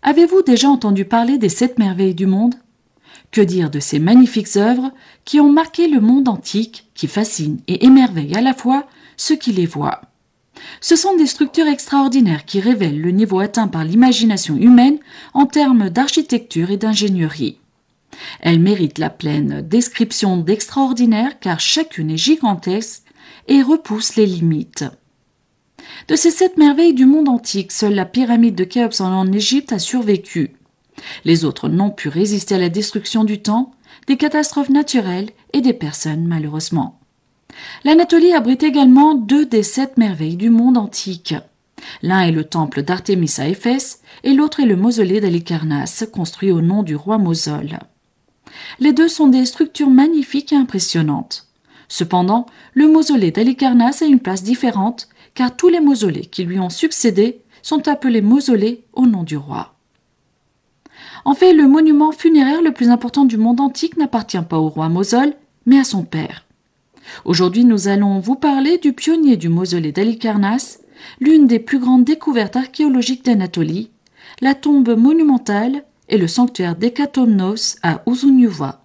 Avez-vous déjà entendu parler des 7 merveilles du monde? Que dire de ces magnifiques œuvres qui ont marqué le monde antique, qui fascinent et émerveillent à la fois ceux qui les voient? Ce sont des structures extraordinaires qui révèlent le niveau atteint par l'imagination humaine en termes d'architecture et d'ingénierie. Elles méritent la pleine description d'extraordinaire car chacune est gigantesque et repousse les limites. De ces 7 merveilles du monde antique, seule la pyramide de Khéops en Égypte a survécu. Les autres n'ont pu résister à la destruction du temps, des catastrophes naturelles et des personnes malheureusement. L'Anatolie abrite également 2 des 7 merveilles du monde antique. L'un est le temple d'Artémis à Éphèse et l'autre est le mausolée d'Halicarnasse, construit au nom du roi Mosol. Les deux sont des structures magnifiques et impressionnantes. Cependant, le mausolée d'Halicarnasse a une place différente car tous les mausolées qui lui ont succédé sont appelés mausolées au nom du roi. En fait, le monument funéraire le plus important du monde antique n'appartient pas au roi Mosol, mais à son père. Aujourd'hui, nous allons vous parler du pionnier du mausolée d'Halicarnasse, l'une des plus grandes découvertes archéologiques d'Anatolie, la tombe monumentale et le sanctuaire d'Hécatomnos à Uzunluva.